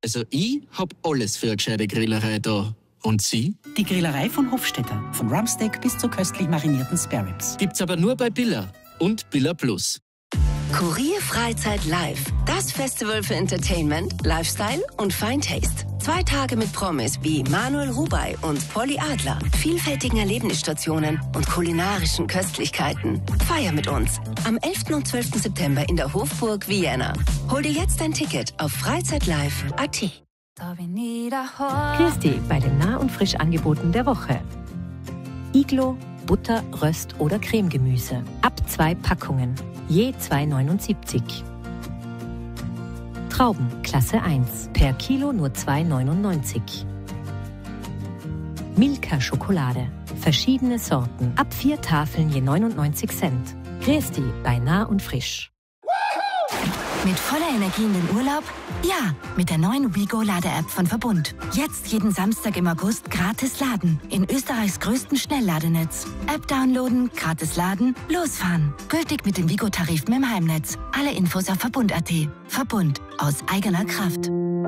Also ich hab alles für eine gescheite Grillerei da. Und Sie? Die Grillerei von Hofstetter. Von Rumpsteak bis zu köstlich marinierten Spareribs. Gibt's aber nur bei Billa und Billa Plus. Kurier Freizeit Live. Das Festival für Entertainment, Lifestyle und Fine Taste. 2 Tage mit Promis wie Manuel Rubey und Polly Adler, vielfältigen Erlebnisstationen und kulinarischen Köstlichkeiten. Feier mit uns am 11. und 12. September in der Hofburg Vienna. Hol dir jetzt ein Ticket auf freizeitlive.at. Christi bei den Nah- und Frischangeboten der Woche. Iglo, Butter, Röst oder Cremegemüse. Ab 2 Packungen, je 2,79. Trauben, Klasse 1, per Kilo nur 2,99. Milka Schokolade, verschiedene Sorten, ab 4 Tafeln je 99 Cent. Christi bei Nah und Frisch. Mit voller Energie in den Urlaub? Ja, mit der neuen WeGo-Lade-App von Verbund. Jetzt jeden Samstag im August gratis laden. In Österreichs größten Schnellladenetz. App downloaden, gratis laden, losfahren. Gültig mit dem WeGo-Tarif mit dem Heimnetz. Alle Infos auf Verbund.at. Verbund. Aus eigener Kraft.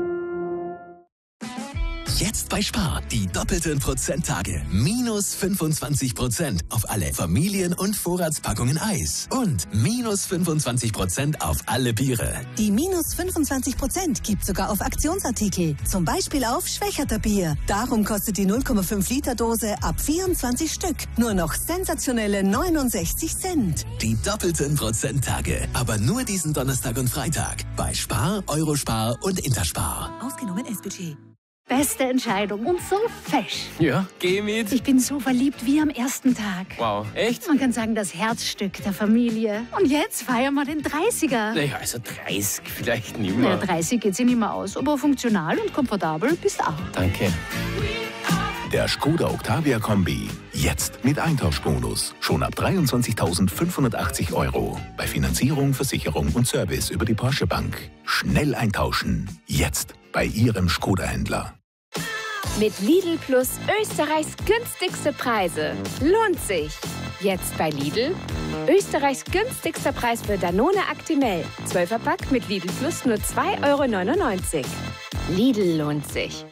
Jetzt bei Spar. Die doppelten Prozenttage. Minus 25% auf alle Familien- und Vorratspackungen Eis. Und minus 25% auf alle Biere. Die minus 25% gibt sogar auf Aktionsartikel. Zum Beispiel auf Schwächerter Bier. Darum kostet die 0,5 Liter Dose ab 24 Stück nur noch sensationelle 69 Cent. Die doppelten Prozenttage. Aber nur diesen Donnerstag und Freitag. Bei Spar, Eurospar und Interspar. Ausgenommen S-Budget. Beste Entscheidung und so fesch. Ja, geh mit. Ich bin so verliebt wie am ersten Tag. Wow, echt? Man kann sagen, das Herzstück der Familie. Und jetzt feiern wir den 30er. Naja, also 30 vielleicht nicht Naja, mehr. 30 geht sich nicht mehr aus, aber funktional und komfortabel bist auch. Danke. Der Skoda Octavia Kombi. Jetzt mit Eintauschbonus. Schon ab 23.580 €. Bei Finanzierung, Versicherung und Service über die Porsche Bank. Schnell eintauschen. Jetzt bei Ihrem Skoda-Händler. Mit Lidl Plus Österreichs günstigste Preise. Lohnt sich. Jetzt bei Lidl. Österreichs günstigster Preis für Danone Actimel. 12er-Pack mit Lidl Plus nur 2,99 €. Lidl lohnt sich.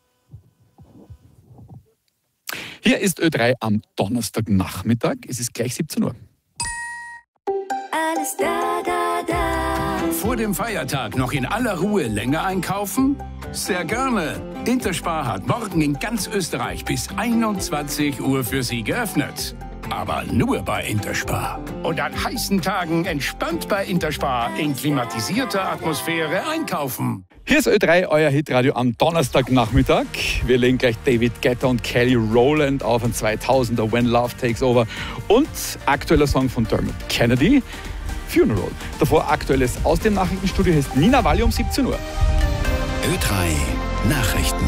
Hier ist Ö3 am Donnerstagnachmittag. Es ist gleich 17 Uhr. Alles da, da, da. Vor dem Feiertag noch in aller Ruhe länger einkaufen? Sehr gerne. Interspar hat morgen in ganz Österreich bis 21 Uhr für Sie geöffnet. Aber nur bei Interspar. Und an heißen Tagen entspannt bei Interspar in klimatisierter Atmosphäre einkaufen. Hier ist Ö3, euer Hitradio am Donnerstagnachmittag. Wir legen gleich David Guetta und Kelly Rowland auf, ein 2000er When Love Takes Over und aktueller Song von Dermot Kennedy, Funeral. Davor Aktuelles aus dem Nachrichtenstudio heißt Nina Walli um 17 Uhr. Ö3 Nachrichten.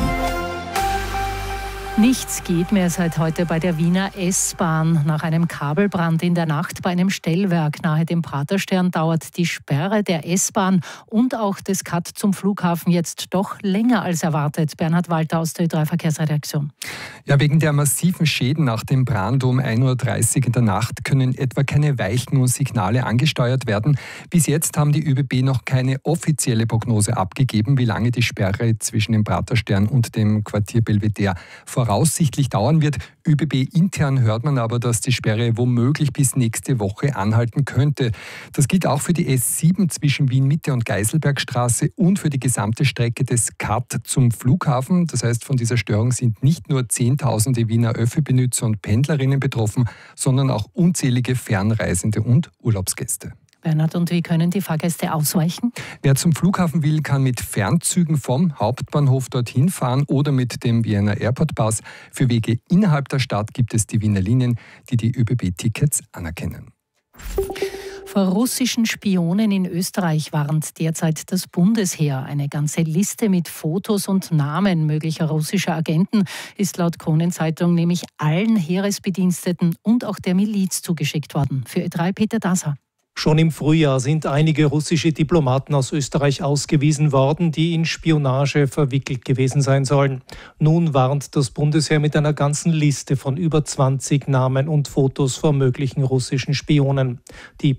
Nichts geht mehr seit heute bei der Wiener S-Bahn. Nach einem Kabelbrand in der Nacht bei einem Stellwerk nahe dem Praterstern dauert die Sperre der S-Bahn und auch des Cut zum Flughafen jetzt doch länger als erwartet. Bernhard Walter aus der Ö3 Verkehrsredaktion. Ja, wegen der massiven Schäden nach dem Brand um 1.30 Uhr in der Nacht können etwa keine Weichen und Signale angesteuert werden. Bis jetzt haben die ÖBB noch keine offizielle Prognose abgegeben, wie lange die Sperre zwischen dem Praterstern und dem Quartier Belvedere voraussichtlich dauern wird. ÖBB intern hört man aber, dass die Sperre womöglich bis nächste Woche anhalten könnte. Das gilt auch für die S7 zwischen Wien-Mitte und Geiselbergstraße und für die gesamte Strecke des Cut zum Flughafen. Das heißt, von dieser Störung sind nicht nur Zehntausende Wiener Öffi-Benutzer und Pendlerinnen betroffen, sondern auch unzählige Fernreisende und Urlaubsgäste. Bernhard, und wie können die Fahrgäste ausweichen? Wer zum Flughafen will, kann mit Fernzügen vom Hauptbahnhof dorthin fahren oder mit dem Vienna Airport Pass. Für Wege innerhalb der Stadt gibt es die Wiener Linien, die die ÖBB-Tickets anerkennen. Vor russischen Spionen in Österreich warnt derzeit das Bundesheer. Eine ganze Liste mit Fotos und Namen möglicher russischer Agenten ist laut Kronenzeitung nämlich allen Heeresbediensteten und auch der Miliz zugeschickt worden. Für Ö3 Peter Dasser. Schon im Frühjahr sind einige russische Diplomaten aus Österreich ausgewiesen worden, die in Spionage verwickelt gewesen sein sollen. Nun warnt das Bundesheer mit einer ganzen Liste von über 20 Namen und Fotos vor möglichen russischen Spionen. Die